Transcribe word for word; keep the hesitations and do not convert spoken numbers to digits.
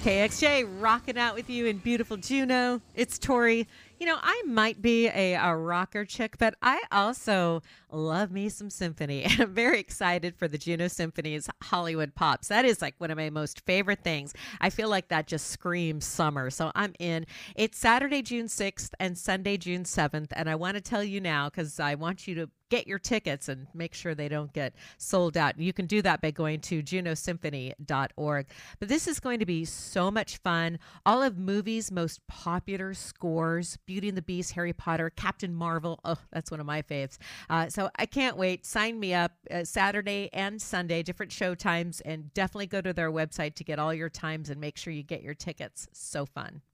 K X J rocking out with you in beautiful Juneau. It's Tori. You know, I might be a, a rocker chick, but I also love me some symphony. And I'm very excited for the Juneau Symphony's Hollywood Pops. That is like one of my most favorite things. I feel like that just screams summer. So I'm in. It's Saturday, June sixth and Sunday, June seventh. And I want to tell you now because I want you to get your tickets and make sure they don't get sold out. You can do that by going to juneau symphony dot org. But this is going to be so much fun. All of movies' most popular scores, Beauty and the Beast, Harry Potter, Captain Marvel. Oh, that's one of my faves. Uh, so I can't wait. Sign me up uh, Saturday and Sunday, different show times, and definitely go to their website to get all your times and make sure you get your tickets. So fun.